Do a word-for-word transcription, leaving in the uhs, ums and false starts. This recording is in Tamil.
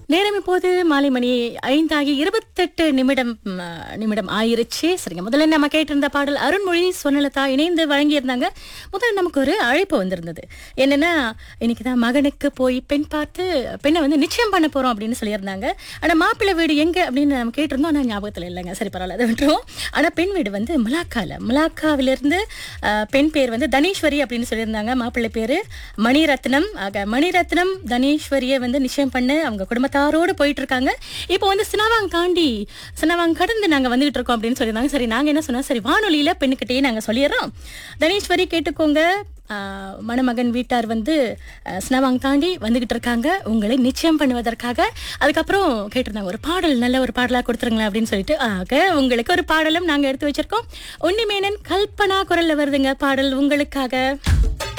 நேரம் இப்போது மாலை மணி ஐந்தாகி இருபத்தெட்டு நிமிடம் ம், நிமிடம் ஆயிருச்சு. சரிங்க, முதல்ல நம்ம கேட்டிருந்த பாடல் அருண்மொழி சொன்னலதா இணைந்து வழங்கியிருந்தாங்க. முதல்ல நமக்கு ஒரு அழைப்பு வந்திருந்தது. என்னன்னா, இன்னைக்கு தான் மகனுக்கு போய் பெண் பார்த்து பெண்ணை வந்து நிச்சயம் பண்ண போறோம் அப்படின்னு சொல்லியிருந்தாங்க. ஆனா மாப்பிள்ளை வீடு எங்க அப்படின்னு நம்ம கேட்டிருந்தோம். ஆனா ஞாபகத்துல இல்லைங்க. சரி, பரவாயில்ல, அதை விட்டுருவோம். ஆனா பெண் வீடு வந்து மலாக்கால மலாக்காவிலிருந்து அஹ், பெண் பேர் வந்து தனீஸ்வரி அப்படின்னு சொல்லியிருந்தாங்க. மாப்பிள்ளை பேரு மணிரத்னம். ஆக மணிரத்னம் தனீஸ்வரியை வந்து நிச்சயம் பண்ண அவங்க குடும்பத்தாரோடு போயிட்டு இருக்காங்க. இப்போ வந்து சினவாங் தாண்டி சினவாங் கடந்து நாங்க வந்துகிட்டு இருக்கோம் அப்படின்னு சொல்லியிருந்தாங்க. சரி, நாங்க என்ன சொன்னோம், சரி வானொலியில பெண்ணுக்கிட்டே நாங்க சொல்லிடுறோம், தனீஸ்வரி கேட்டுக்கோங்க, ஆஹ், மணமகன் வீட்டார் வந்து ஆஹ், சினவாங் தாண்டி வந்துகிட்டு இருக்காங்க உங்களை நிச்சயம் பண்ணுவதற்காக. அதுக்கப்புறம் கேட்டிருந்தாங்க ஒரு பாடல், நல்ல ஒரு பாடலா கொடுத்துருங்களேன் அப்படின்னு சொல்லிட்டு, ஆக உங்களுக்கு ஒரு பாடலும் நாங்க எடுத்து வச்சிருக்கோம். உன்னிமேனன் கல்பனா குரல்ல வருதுங்க பாடல் உங்களுக்காக.